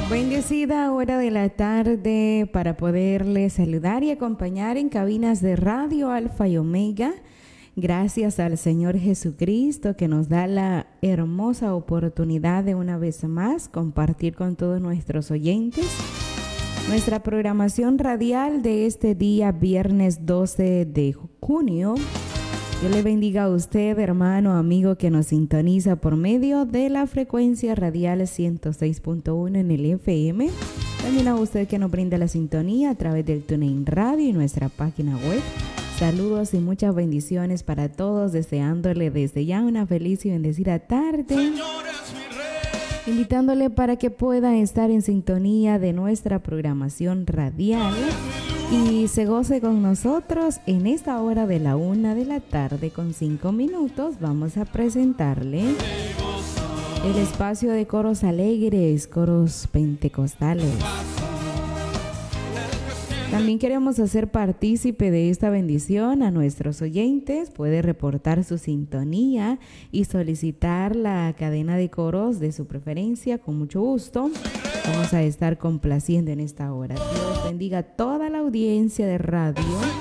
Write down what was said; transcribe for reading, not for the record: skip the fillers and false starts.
Bendecida hora de la tarde para poderles saludar y acompañar en cabinas de Radio Alfa y Omega. Gracias al Señor Jesucristo que nos da la hermosa oportunidad de una vez más compartir con todos nuestros oyentes nuestra programación radial de este día, viernes 12 de junio. Dios le bendiga a usted, hermano, amigo, que nos sintoniza por medio de la frecuencia radial 106.1 en el FM. También a usted que nos brinda la sintonía a través del TuneIn Radio y nuestra página web. Saludos y muchas bendiciones para todos, deseándole desde ya una feliz y bendecida tarde. Invitándole para que pueda estar en sintonía de nuestra programación radial y se goce con nosotros en esta hora de la 1:05 p.m. Vamos a presentarle el espacio de coros alegres, coros pentecostales. También queremos hacer partícipe de esta bendición a nuestros oyentes. Puede reportar su sintonía y solicitar la cadena de coros de su preferencia con mucho gusto. Vamos a estar complaciendo en esta hora. Dios bendiga a toda la audiencia de radio